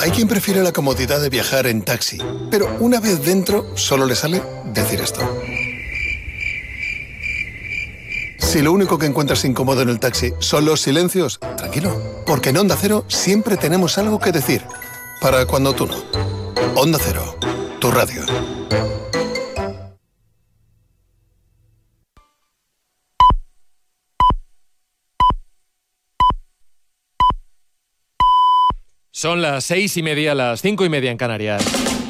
Hay quien prefiere la comodidad de viajar en taxi, pero una vez dentro solo le sale decir esto. Si lo único que encuentras incómodo en el taxi son los silencios, tranquilo, porque en Onda Cero siempre tenemos algo que decir. Para cuando tú no. Onda Cero, tu radio. Son las 6:30, las 5:30 en Canarias.